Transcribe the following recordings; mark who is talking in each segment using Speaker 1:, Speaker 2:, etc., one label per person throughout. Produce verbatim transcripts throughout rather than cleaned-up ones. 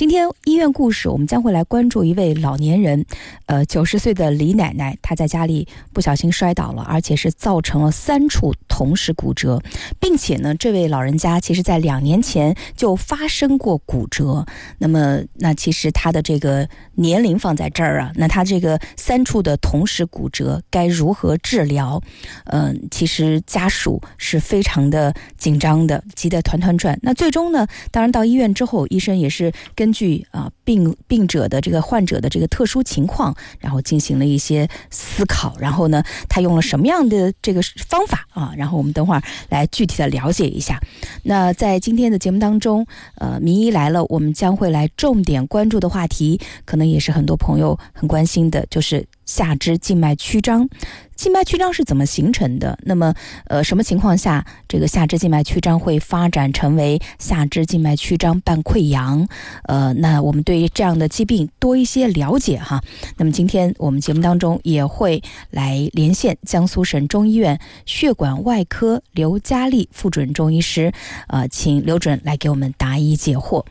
Speaker 1: 今天医院故事我们将会来关注一位老年人，呃，九十岁的李奶奶，她在家里不小心摔倒了，而且是造成了三处同时骨折，并且呢，这位老人家其实在两年前就发生过骨折。那么，那其实他的这个年龄放在这儿啊，那他这个三处的同时骨折该如何治疗？嗯、呃，其实家属是非常的紧张的，急得团团转。那最终呢，当然到医院之后，医生也是根据啊、呃、病病者的这个患者的这个特殊情况，然后进行了一些思考，然后呢，他用了什么样的这个方法啊？然后我们等会儿来具体的了解一下。那在今天的节目当中，呃，名医来了，我们将会来重点关注的话题，可能也是很多朋友很关心的，就是下肢静脉曲张。静脉曲张是怎么形成的？那么，呃，什么情况下这个下肢静脉曲张会发展成为下肢静脉曲张伴溃疡？呃，那我们对这样的疾病多一些了解哈。那么今天我们节目当中也会来连线江苏省中医院血管外科刘佳丽副准中医师，呃，请刘准来给我们答疑解惑。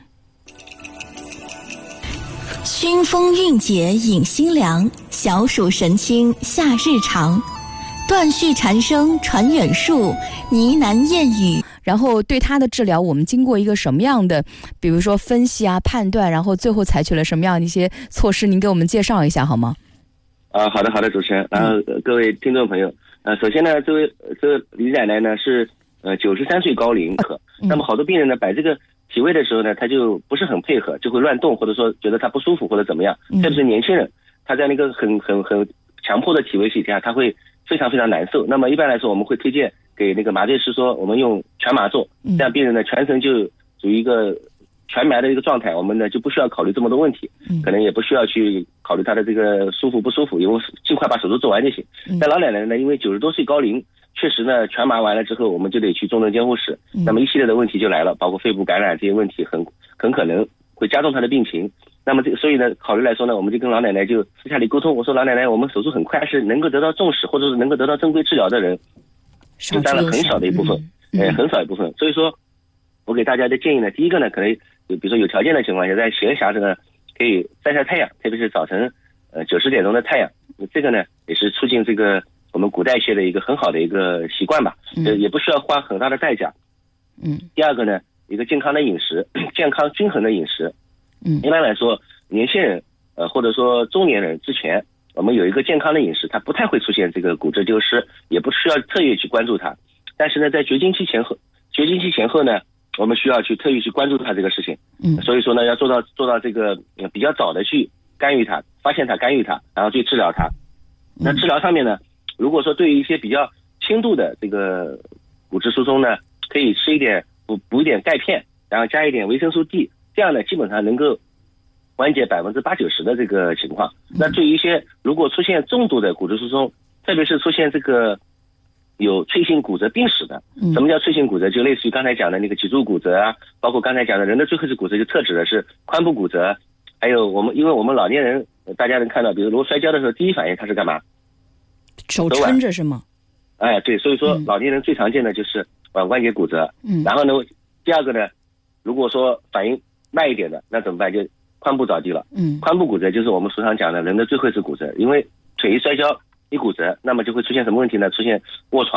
Speaker 2: 熏风韵解引心凉，小暑神清夏日长。断续蝉声传远树，呢喃燕语。
Speaker 1: 然后对他的治疗，我们经过一个什么样的，比如说分析啊、判断，然后最后采取了什么样的一些措施？您给我们介绍一下好吗？
Speaker 3: 啊，好的，好的，主持人，然后、呃、各位听众朋友，呃，首先呢，这位这位李奶奶呢是呃九十三岁高龄，嗯、那么好多病人呢摆这个体位的时候呢，他就不是很配合，就会乱动，或者说觉得他不舒服或者怎么样，特别是年轻人，他在那个很很很强迫的体位体下，他会非常非常难受。那么一般来说，我们会推荐给那个麻醉师说，我们用全麻做，这样病人呢全身就处于一个全麻的一个状态，我们呢就不需要考虑这么多问题，可能也不需要去考虑他的这个舒服不舒服，因为尽快把手术做完就行。但老奶奶呢，因为九十多岁高龄，确实呢全麻完了之后，我们就得去重症监护室，那么一系列的问题就来了，包括肺部感染这些问题，很很可能会加重她的病情。那么这个所以呢，考虑来说呢，我们就跟老奶奶就私下里沟通，我说老奶奶，我们手术很快，但是能够得到重视或者是能够得到正规治疗的人，就占了很少的一部分，嗯、呃，很少一部分。所以说，我给大家的建议呢，第一个呢，可能比如说有条件的情况下，在闲暇着呢，可以晒晒太阳，特别是早晨呃九十点钟的太阳，这个呢也是促进这个我们骨代谢的一个很好的一个习惯吧，呃，也不需要花很大的代价。
Speaker 1: 嗯。
Speaker 3: 第二个呢，一个健康的饮食，健康均衡的饮食。嗯，一般来说，年轻人呃或者说中年人之前，我们有一个健康的饮食，它不太会出现这个骨质丢失，也不需要特意去关注它。但是呢，在绝经期前后，绝经期前后呢，我们需要去特意去关注它这个事情。嗯，所以说呢，要做到做到这个、呃、比较早的去干预它，发现它，干预它，然后去治疗它。那治疗上面呢，如果说对于一些比较轻度的这个骨质疏松呢，可以吃一点补补一点钙片，然后加一点维生素 D。这样呢，基本上能够缓解百分之八九十的这个情况。那对于一些如果出现重度的骨质疏松，特别是出现这个有脆性骨折病史的，什么叫脆性骨折？就类似于刚才讲的那个脊柱骨折啊，包括刚才讲的人的最后是骨折，就特指的是髋部骨折。还有我们，因为我们老年人，大家能看到，比如如果摔跤的时候，第一反应他是干嘛？
Speaker 1: 手撑着是吗？
Speaker 3: 哎，对，所以说老年人最常见的就是腕关节骨折。嗯，然后呢，第二个呢，如果说反应慢一点的，那怎么办？就髋部着地了。嗯，髋部骨折就是我们俗常讲的人的最后是骨折，因为腿一摔跤一骨折，那么就会出现什么问题呢？出现卧床。